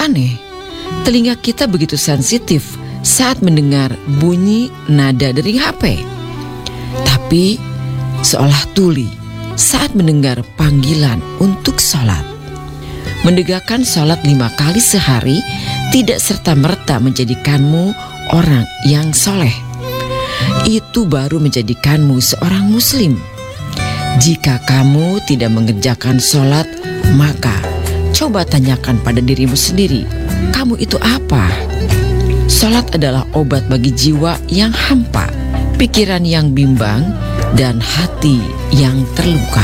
aneh, telinga kita begitu sensitif saat mendengar bunyi nada dering HP. Tapi seolah tuli saat mendengar panggilan untuk sholat. Menegakkan sholat 5 kali sehari tidak serta-merta menjadikanmu orang yang soleh. Itu baru menjadikanmu seorang muslim. Jika kamu tidak mengerjakan sholat, maka coba tanyakan pada dirimu sendiri, kamu itu apa? Sholat adalah obat bagi jiwa yang hampa, pikiran yang bimbang, dan hati yang terluka.